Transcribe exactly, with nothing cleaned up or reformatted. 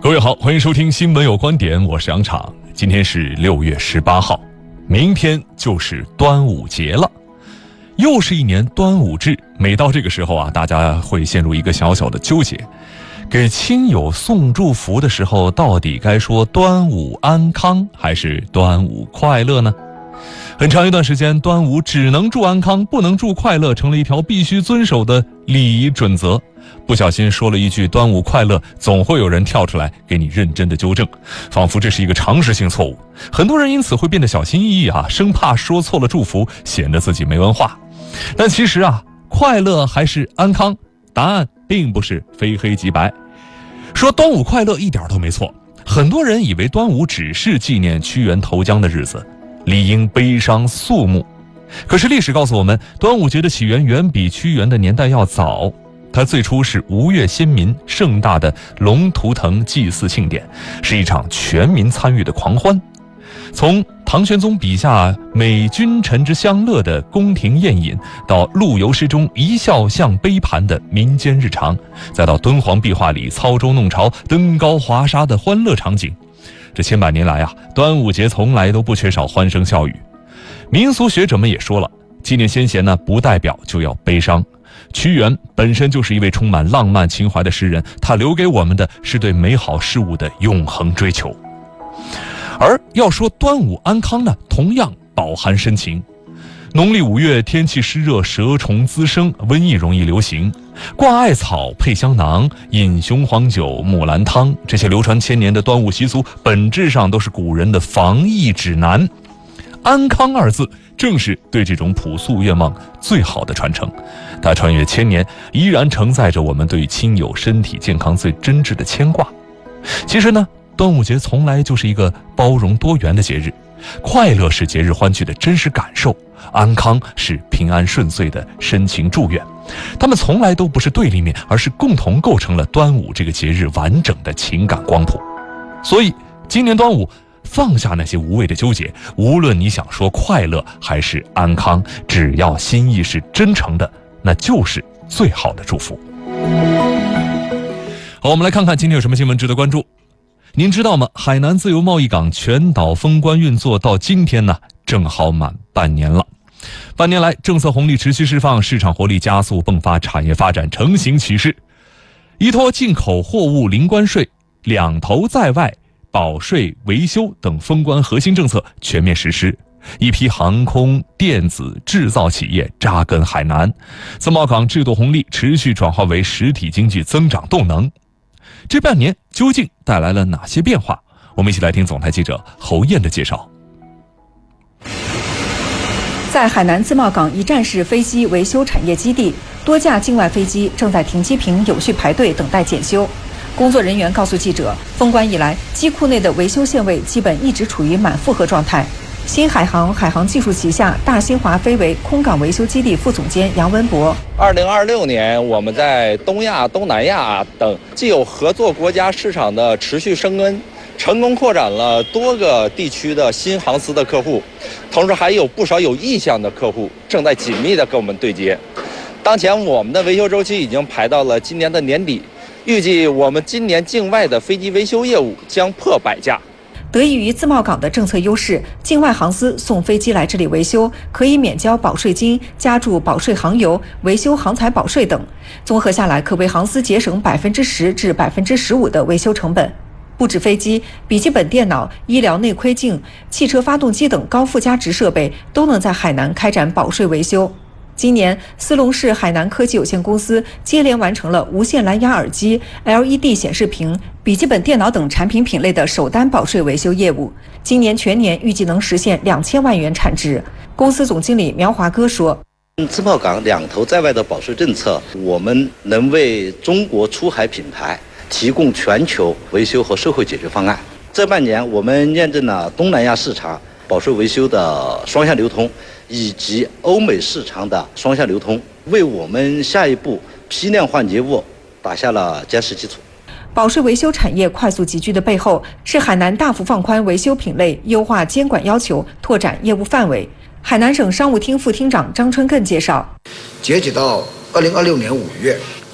各位好，欢迎收听新闻有观点，我是杨昶。今天是六月十八号，明天就是端午节了，又是一年端午至。每到这个时候啊，大家会陷入一个小小的纠结，给亲友送祝福的时候，到底该说端午安康还是端午快乐呢？很长一段时间，端午只能祝安康，不能祝快乐，成了一条必须遵守的礼仪准则。不小心说了一句端午快乐，总会有人跳出来给你认真的纠正，仿佛这是一个常识性错误。很多人因此会变得小心翼翼啊，生怕说错了祝福，显得自己没文化。但其实啊，快乐还是安康，答案并不是非黑即白。说端午快乐一点都没错，很多人以为端午只是纪念屈原投江的日子，理应悲伤肃穆。可是历史告诉我们，端午节的起源远比屈原的年代要早。它最初是吴越先民盛大的龙图腾祭祀庆典，是一场全民参与的狂欢。从唐玄宗笔下美君臣之相乐的宫廷宴饮，到陆游诗中一笑向杯盘的民间日常，再到敦煌壁画里操舟弄潮、登高华沙的欢乐场景，这千百年来啊，端午节从来都不缺少欢声笑语。民俗学者们也说了，纪念先贤呢，不代表就要悲伤。屈原本身就是一位充满浪漫情怀的诗人，他留给我们的是对美好事物的永恒追求。而要说端午安康呢，同样饱含深情。农历五月，天气湿热，蛇虫滋生，瘟疫容易流行。挂艾草、配香囊、饮雄黄酒、木兰汤，这些流传千年的端午习俗，本质上都是古人的防疫指南。安康二字正是对这种朴素愿望最好的传承，它穿越千年，依然承载着我们对亲友身体健康最真挚的牵挂。其实呢，端午节从来就是一个包容多元的节日，快乐是节日欢聚的真实感受，安康是平安顺遂的深情祝愿。它们从来都不是对立面，而是共同构成了端午这个节日完整的情感光谱。所以今年端午，放下那些无谓的纠结，无论你想说快乐还是安康，只要心意是真诚的，那就是最好的祝福。好，我们来看看今天有什么新闻值得关注。您知道吗？海南自由贸易港全岛封关运作到今天呢，正好满半年了。半年来，政策红利持续释放，市场活力加速迸发，产业发展成型起势。依托进口货物零关税、两头在外、保税、维修等封关核心政策全面实施，一批航空、电子、制造企业扎根海南，自贸港制度红利持续转化为实体经济增长动能。这半年究竟带来了哪些变化？我们一起来听总台记者侯燕的介绍。 在海南自贸港一站式飞机维修产业基地，多架境外飞机正在停机坪有序排队等待检修。工作人员告诉记者，封关以来，机库内的维修线位基本一直处于满负荷状态。新海航海航技术旗下大新华飞维空港维修基地副总监杨文博， 二零二六年，我们在东亚、东南亚等既有合作国家市场的持续生根，成功扩展了多个地区的新航司的客户，同时还有不少有意向的客户正在紧密的跟我们对接。当前我们的维修周期已经排到了今年的年底。预计我们今年境外的飞机维修业务将破百架。 得益于自贸港的政策优势，境外航司送飞机来这里维修，可以免交保税金、加注保税航油、维修航材保税等。综合下来，可为航司节省百分之十至百分之十五的维修成本。不止飞机，笔记本电脑、医疗内窥镜、汽车发动机等高附加值设备都能在海南开展保税维修。今年，思龙市海南科技有限公司接连完成了无线蓝牙耳机、L E D 显示屏、笔记本电脑等产品品类的首单保税维修业务。今年全年预计能实现两千万元产值。公司总经理苗华哥说：“ 自贸港两头在外的保税政策，我们能为中国出海品牌提供全球维修和售后解决方案。这半年，我们验证了东南亚市场保税维修的双向流通，以及欧美市场的双向流通，为我们下一步批量换节务打下了坚实基础。” 保税维修产业快速集聚的背后，是海南大幅放宽维修品类、优化监管要求、拓展业务范围。海南省商务厅副厅长张春艮介绍， 截止到二零二六年五月，